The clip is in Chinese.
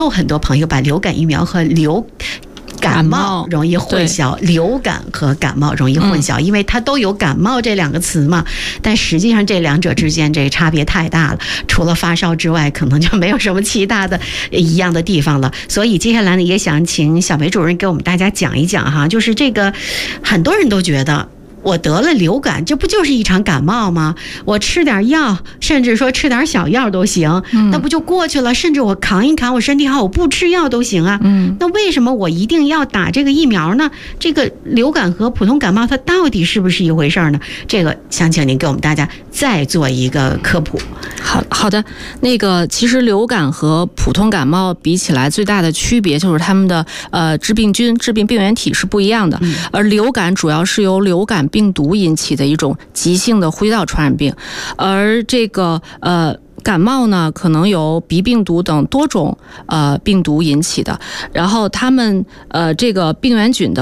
有很多朋友把流感疫苗和感冒容易混淆，流感和感冒容易混淆，因为它都有感冒这两个词嘛，但实际上这两者之间这差别太大了，除了发烧之外，可能就没有什么其他的一样的地方了。所以接下来呢，也想请小梅主任给我们大家讲一讲哈，就是这个很多人都觉得我得了流感，这不就是一场感冒吗？我吃点药，甚至说吃点小药都行，那不就过去了？甚至我扛一扛，我身体好，我不吃药都行啊。那为什么我一定要打这个疫苗呢？这个流感和普通感冒它到底是不是一回事呢？这个想请您给我们大家再做一个科普。 好的，那个其实流感和普通感冒比起来，最大的区别就是它们的致病病原体是不一样的。而流感主要是由流感病毒引起的一种急性的呼吸道传染病，而这个感冒呢，可能由鼻病毒等多种病毒引起的，然后它们这个病原菌的